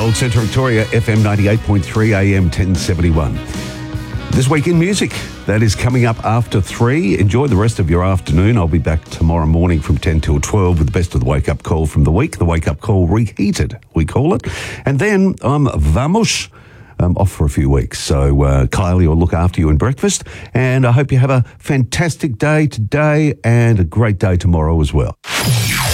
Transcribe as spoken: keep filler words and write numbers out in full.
Old Central Victoria, F M ninety-eight point three, A M ten seventy-one. This week in music, that is coming up after three. Enjoy the rest of your afternoon. I'll be back tomorrow morning from ten till twelve with the best of the wake-up call from the week. The wake-up call reheated, we call it. And then I'm vamos. I'm off for a few weeks. So uh, Kylie will look after you in breakfast. And I hope you have a fantastic day today and a great day tomorrow as well.